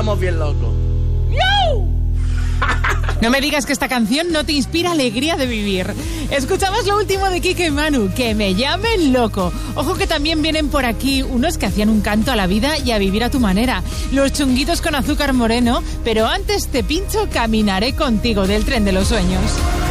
estamos bien locos. No me digas que esta canción no te inspira alegría de vivir. Escuchamos lo último de Kike y Manu, Que me llamen loco. Ojo que también vienen por aquí unos que hacían un canto a la vida y a vivir a tu manera. Los Chunguitos con Azúcar Moreno, pero antes te pincho Caminaré contigo, del Tren de los Sueños.